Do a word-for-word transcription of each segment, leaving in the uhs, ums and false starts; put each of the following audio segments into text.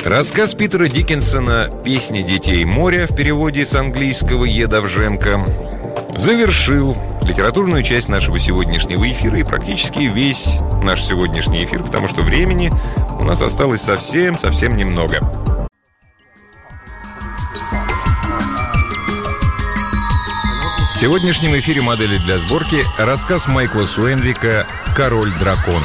Рассказ Питера Диккенсона «Песни детей моря» в переводе с английского Е. Довженко завершил литературную часть нашего сегодняшнего эфира и практически весь наш сегодняшний эфир, потому что времени у нас осталось совсем-совсем немного. В сегодняшнем эфире «Модели для сборки» рассказ Майкла Суэнвика «Король-дракон».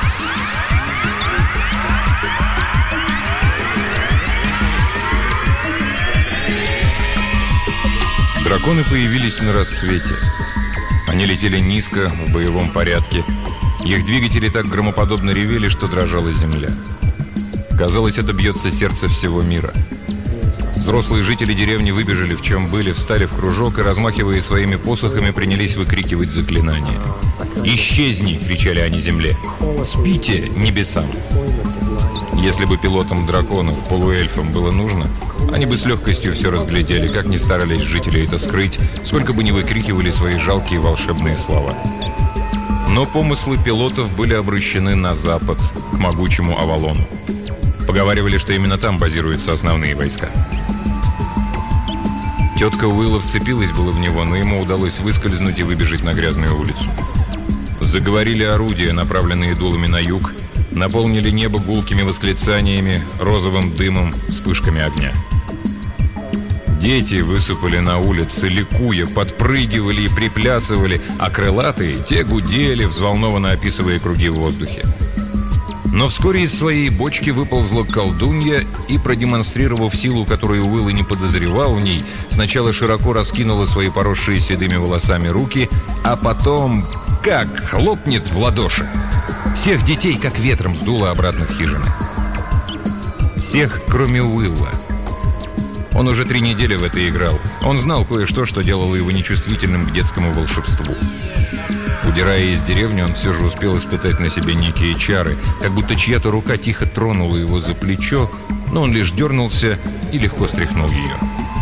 Драконы появились на рассвете. Они летели низко, в боевом порядке. Их двигатели так громоподобно ревели, что дрожала земля. Казалось, это бьется сердце всего мира. Взрослые жители деревни выбежали, в чем были, встали в кружок и, размахивая своими посохами, принялись выкрикивать заклинания. «Исчезни!» — кричали они земле. «Спите небесам!» Если бы пилотам драконов, полуэльфам было нужно, они бы с легкостью все разглядели, как ни старались жители это скрыть, сколько бы ни выкрикивали свои жалкие волшебные слова. Но помыслы пилотов были обращены на запад, к могучему Авалону. Поговаривали, что именно там базируются основные войска. Тетка Уилла вцепилась было в него, но ему удалось выскользнуть и выбежать на грязную улицу. Заговорили орудия, направленные дулами на юг, наполнили небо гулкими восклицаниями, розовым дымом, вспышками огня. Дети высыпали на улицы, ликуя, подпрыгивали и приплясывали, а крылатые, те гудели, взволнованно описывая круги в воздухе. Но вскоре из своей бочки выползла колдунья и, продемонстрировав силу, которую Уилл и не подозревал в ней, сначала широко раскинула свои поросшие седыми волосами руки, а потом как хлопнет в ладоши. Всех детей как ветром сдуло обратно в хижины. Всех, кроме Уилла. Он уже три недели в это играл. Он знал кое-что, что делало его нечувствительным к детскому волшебству. Удирая из деревни, он все же успел испытать на себе некие чары, как будто чья-то рука тихо тронула его за плечо, но он лишь дернулся и легко стряхнул ее.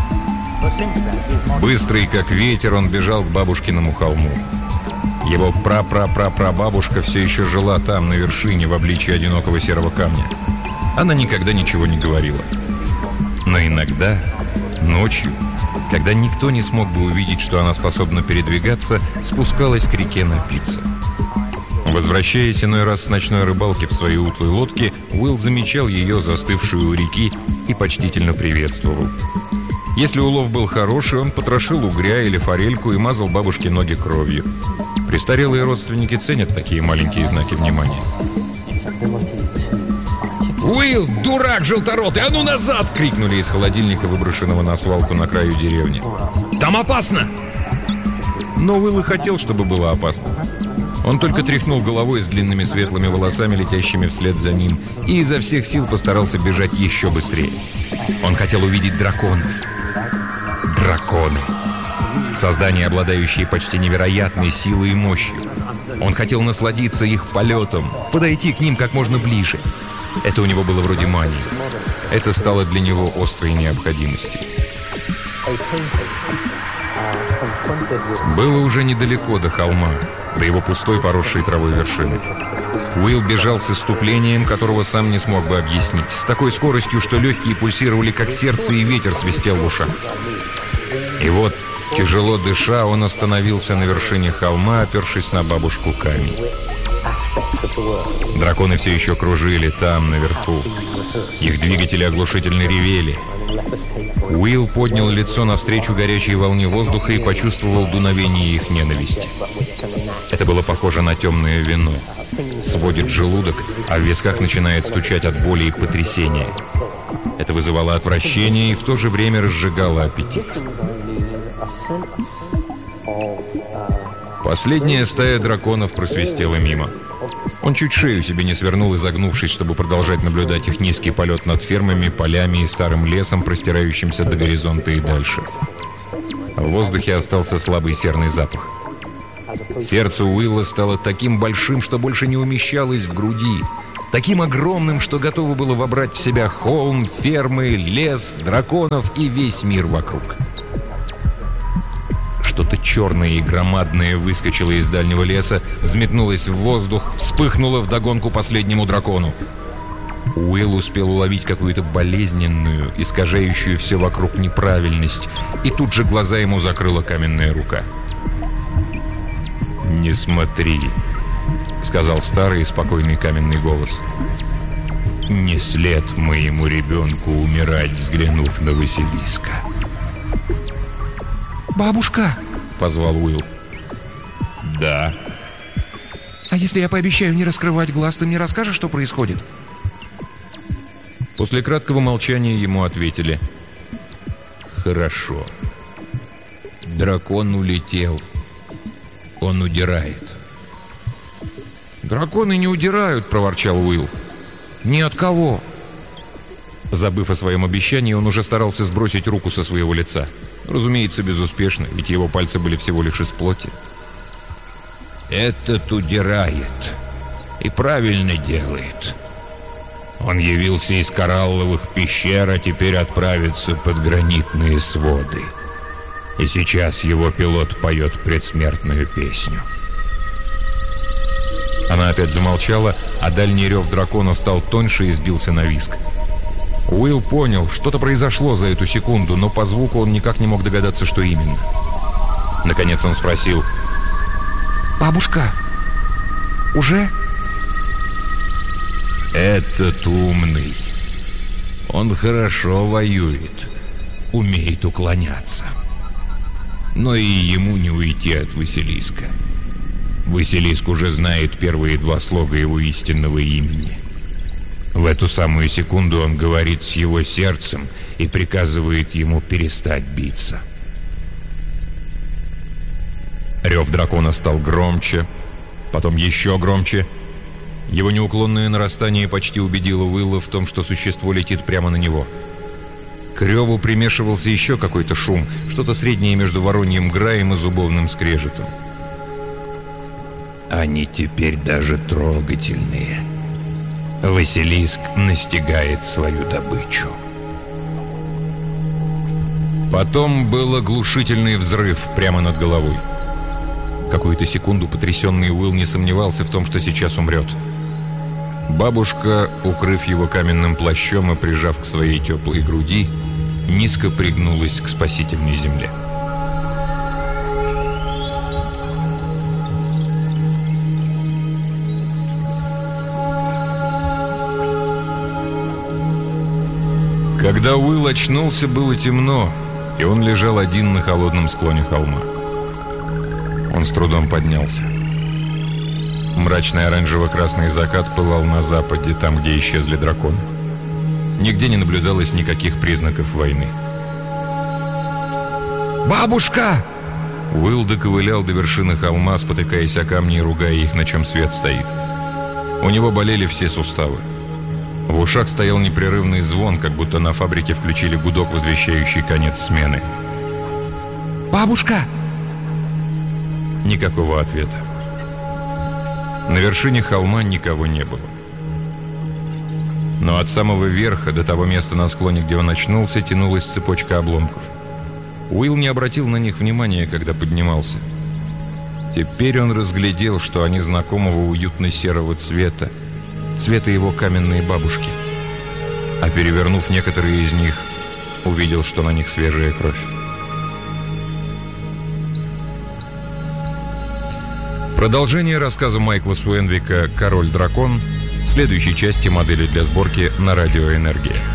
Быстрый, как ветер, он бежал к бабушкиному холму. Его пра-пра-пра-прабабушка все еще жила там, на вершине, в обличии одинокого серого камня. Она никогда ничего не говорила. Но иногда, ночью, когда никто не смог бы увидеть, что она способна передвигаться, спускалась к реке напиться. Возвращаясь иной раз с ночной рыбалки в своей утлой лодке, Уилл замечал ее, застывшую у реки, и почтительно приветствовал. Если улов был хороший, он потрошил угря или форельку и мазал бабушке ноги кровью. Престарелые родственники ценят такие маленькие знаки внимания. «Уилл, дурак желторотый, а ну назад!» — крикнули из холодильника, выброшенного на свалку на краю деревни. «Там опасно!» Но Уилл и хотел, чтобы было опасно. Он только тряхнул головой с длинными светлыми волосами, летящими вслед за ним, и изо всех сил постарался бежать еще быстрее. Он хотел увидеть драконов. Драконы. Создания, обладающие почти невероятной силой и мощью. Он хотел насладиться их полетом, подойти к ним как можно ближе. Это у него было вроде мании. Это стало для него острой необходимостью. Было уже недалеко до холма, до его пустой, поросшей травой вершины. Уилл бежал с исступлением, которого сам не смог бы объяснить, с такой скоростью, что легкие пульсировали, как сердце, и ветер свистел в ушах. И вот, тяжело дыша, он остановился на вершине холма, опершись на бабушку камень. Драконы все еще кружили там, наверху. Их двигатели оглушительно ревели. Уилл поднял лицо навстречу горячей волне воздуха и почувствовал дуновение их ненависти. Это было похоже на темное вино. Сводит желудок, а в висках начинает стучать от боли и потрясения. Это вызывало отвращение и в то же время разжигало аппетит. Последняя стая драконов просвистела мимо. Он чуть шею себе не свернул, изогнувшись, чтобы продолжать наблюдать их низкий полет над фермами, полями и старым лесом, простирающимся до горизонта и дальше. В воздухе остался слабый серный запах. Сердце Уилла стало таким большим, что больше не умещалось в груди. Таким огромным, что готово было вобрать в себя холм, фермы, лес, драконов и весь мир вокруг. Что-то черное и громадное выскочило из дальнего леса, взметнулось в воздух, вспыхнуло вдогонку последнему дракону. Уилл успел уловить какую-то болезненную, искажающую все вокруг неправильность, и тут же глаза ему закрыла каменная рука. «Не смотри», — сказал старый и спокойный каменный голос. «Не след моему ребенку умирать, взглянув на Василиска». «Бабушка!» — позвал Уилл. «Да». «А если я пообещаю не раскрывать глаз, ты мне расскажешь, что происходит?» После краткого молчания ему ответили: «Хорошо. Дракон улетел. Он удирает». «Драконы не удирают», — проворчал Уилл. «Ни от кого». Забыв о своем обещании, он уже старался сбросить руку со своего лица. Разумеется, безуспешно, ведь его пальцы были всего лишь из плоти. «Этот удирает. И правильно делает. Он явился из коралловых пещер, а теперь отправится под гранитные своды. И сейчас его пилот поет предсмертную песню». Она опять замолчала, а дальний рев дракона стал тоньше и сбился на визг. Уилл понял, что-то произошло за эту секунду, но по звуку он никак не мог догадаться, что именно. Наконец он спросил: «Бабушка, уже?» «Этот умный. Он хорошо воюет, умеет уклоняться. Но и ему не уйти от Василиска. Василиск уже знает первые два слога его истинного имени. В эту самую секунду он говорит с его сердцем и приказывает ему перестать биться». Рев дракона стал громче, потом еще громче. Его неуклонное нарастание почти убедило Уилла в том, что существо летит прямо на него. К реву примешивался еще какой-то шум, что-то среднее между вороньим граем и зубовным скрежетом. «Они теперь даже трогательные. Василиск настигает свою добычу». Потом был оглушительный взрыв прямо над головой. Какую-то секунду потрясенный Уилл не сомневался в том, что сейчас умрет. Бабушка, укрыв его каменным плащом и прижав к своей теплой груди, низко пригнулась к спасительной земле. Когда Уилл очнулся, было темно, и он лежал один на холодном склоне холма. Он с трудом поднялся. Мрачный оранжево-красный закат пылал на западе, там, где исчезли драконы. Нигде не наблюдалось никаких признаков войны. «Бабушка!» Уилл доковылял до вершины холма, спотыкаясь о камни и ругая их, на чем свет стоит. У него болели все суставы. В ушах стоял непрерывный звон, как будто на фабрике включили гудок, возвещающий конец смены. «Бабушка!» Никакого ответа. На вершине холма никого не было. Но от самого верха до того места на склоне, где он очнулся, тянулась цепочка обломков. Уилл не обратил на них внимания, когда поднимался. Теперь он разглядел, что они знакомого уютно-серого цвета, цвета его каменной бабушки. А перевернув некоторые из них, увидел, что на них свежая кровь. Продолжение рассказа Майкла Суэнвика «Король-дракон» в следующей части модели для сборки на радио «Энергия».